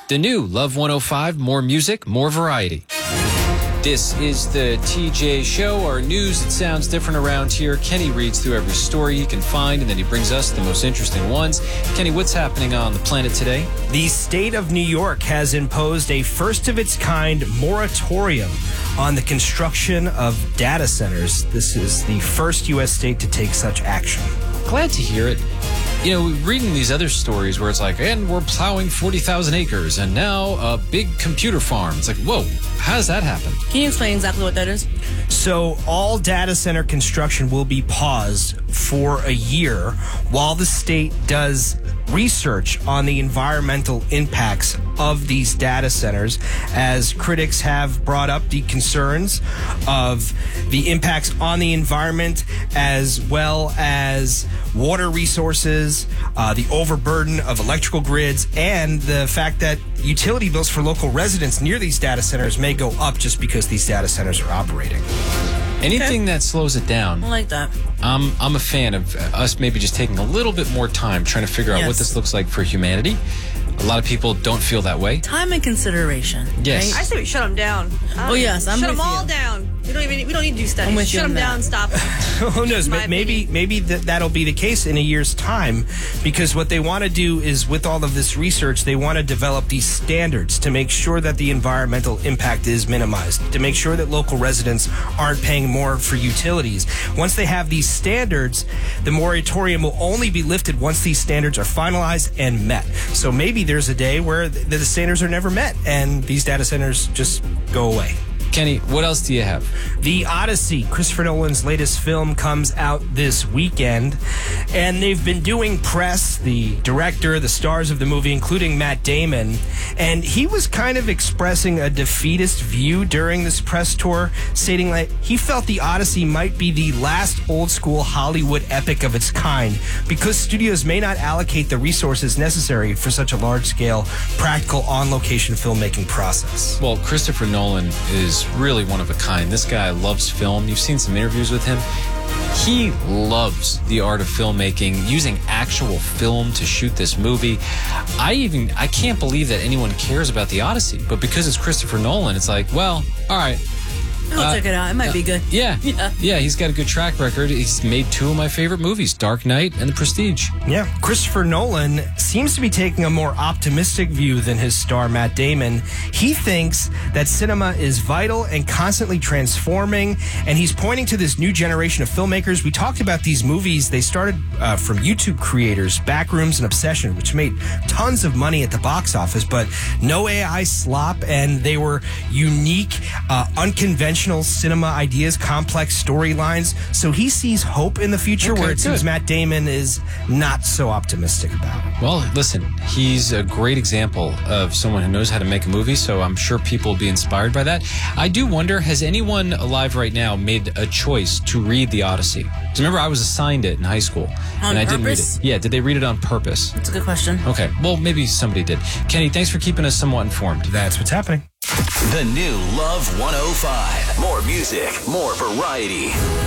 The new Love 105, more music, more variety. This is the TJ Show, our news that sounds different around here. Kenny reads through every story he can find, and then he brings us the most interesting ones. Kenny, what's happening on the planet today? The state of New York has imposed a first-of-its-kind moratorium on the construction of data centers. This is the first U.S. state to take such action. Glad to hear it. You know, reading these other stories where it's like, and we're plowing 40,000 acres, and now a big computer farm. It's like, whoa, how does that happen? Can you explain exactly what that is? So all data center construction will be paused for a year while the state does research on the environmental impacts of these data centers, as critics have brought up the concerns of the impacts on the environment as well as water resources, the overburden of electrical grids, and the fact that utility bills for local residents near these data centers may go up just because these data centers are operating. Anything that slows it down. I like that. I'm a fan of us maybe just taking a little bit more time trying to figure out what this looks like for humanity. A lot of people don't feel that way. Time and consideration. Yes. Right? I say we shut them down. Oh, yes. I'm shut with them all you. down. We don't need to do studies. I'm with you Shut on them that. down. Stop them. Who knows? My Maybe that'll be the case in a year's time, because what they want to do is, with all of this research, they want to develop these standards to make sure that the environmental impact is minimized, to make sure that local residents aren't paying more for utilities. Once they have these standards, the moratorium will only be lifted once these standards are finalized and met. So maybe there's a day where the standards are never met and these data centers just go away. Kenny, what else do you have? The Odyssey, Christopher Nolan's latest film, comes out this weekend, and they've been doing press, the director, the stars of the movie, including Matt Damon, and he was kind of expressing a defeatist view during this press tour, stating that he felt the Odyssey might be the last old-school Hollywood epic of its kind, because studios may not allocate the resources necessary for such a large-scale, practical, on-location filmmaking process. Well, Christopher Nolan is really one of a kind. This guy loves film. You've seen some interviews with him. He loves the art of filmmaking, using actual film to shoot this movie. I can't believe that anyone cares about the Odyssey, but because it's Christopher Nolan, it's like, well, all right. I'll check it out. It might be good. Yeah, he's got a good track record. He's made two of my favorite movies, Dark Knight and The Prestige. Yeah, Christopher Nolan seems to be taking a more optimistic view than his star Matt Damon. He thinks that cinema is vital and constantly transforming, and he's pointing to this new generation of filmmakers. We talked about these movies. They started from YouTube creators, Backrooms and Obsession, which made tons of money at the box office, but no AI slop, and they were unique, unconventional cinema ideas, complex storylines. So he sees hope in the future, where it seems Matt Damon is not so optimistic about it. Well, listen, he's a great example of someone who knows how to make a movie, so I'm sure people will be inspired by that. I do wonder, has anyone alive right now made a choice to read The Odyssey? Because remember, I was assigned it in high school, and I didn't read it. Yeah, did they read it on purpose? That's a good question. Okay, well, maybe somebody did. Kenny, thanks for keeping us somewhat informed. That's what's happening. The new Love 105. More music, more variety.